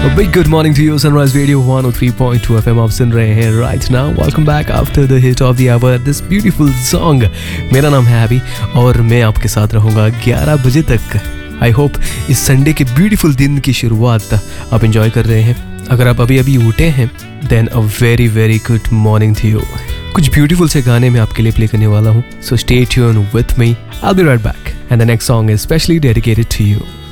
Big good morning to you sunrise radio 103.2 FM आप सुन रहे हैं right now. Welcome back after the hit of the our this beautiful song. मेरा नाम है heavy और मैं आपके साथ रहूँगा 11 बजे तक। आई होप इस संडे के ब्यूटीफुल दिन की शुरुआत आप एंजॉय कर रहे हैं। अगर आप अभी अभी उठे हैं then a very very good morning to you. कुछ ब्यूटीफुल से गाने मैं आपके लिए प्ले करने वाला हूँ, so stay tune with me. I will be right back and the next song is specially dedicated to you.